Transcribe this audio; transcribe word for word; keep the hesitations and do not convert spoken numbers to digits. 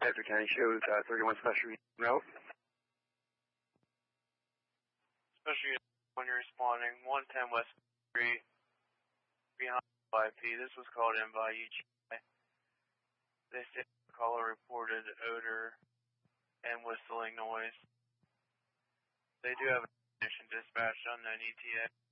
Bedford County shows uh, thirty-one Special Unit route. Special Unit, when you're responding, one ten West Street, behind Y P. This was called in by U G I. They say the caller reported odor and whistling noise. They do have a technician dispatched on that E T A.